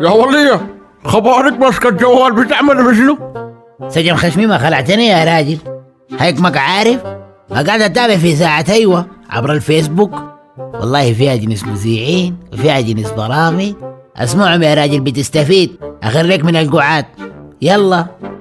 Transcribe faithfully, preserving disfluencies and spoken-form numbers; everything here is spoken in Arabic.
يا ولية، خبرك مسك الجوال بتعمل بشنو؟ سجن خشمي ما خلعتني يا راجل. هيكمك عارف قاعد اتابع في ساعة ايوه عبر الفيسبوك. والله فيها جنس مذيعين وفيها جنس برامج. اسمعهم يا راجل بتستفيد. اخرك من القعاد. يلا